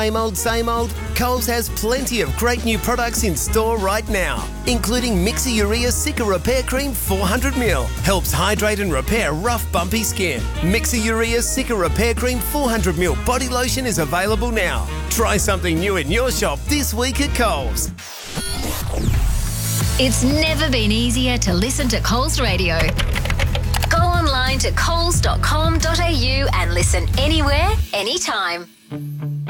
Same old? Coles has plenty of great new products in store right now, including Mixer Urea Cica Repair Cream 400ml. Helps hydrate and repair rough, bumpy skin. Mixer Urea Cica Repair Cream 400ml body lotion is available now. Try something new in your shop this week at Coles. It's never been easier to listen to Coles Radio. Go online to coles.com.au and listen anywhere, anytime.